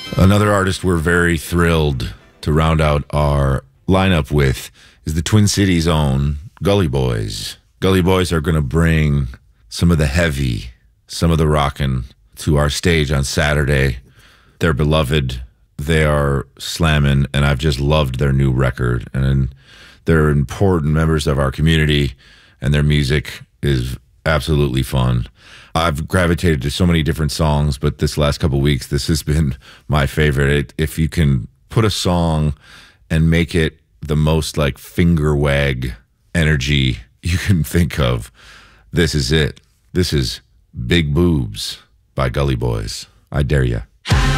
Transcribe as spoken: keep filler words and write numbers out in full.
Another artist we're very thrilled to round out our lineup with is the Twin Cities' own Gully Boys. Gully Boys are going to bring some of the heavy, some of the rockin' to our stage on Saturday. They're beloved. They are slamming, and I've just loved their new record. And they're important members of our community, and their music is absolutely fun. I've gravitated to so many different songs, but this last couple of weeks, this has been my favorite. If you can put a song and make it the most like finger wag energy you can think of, this is it. This is Big Boobs by Gully Boys. I dare ya.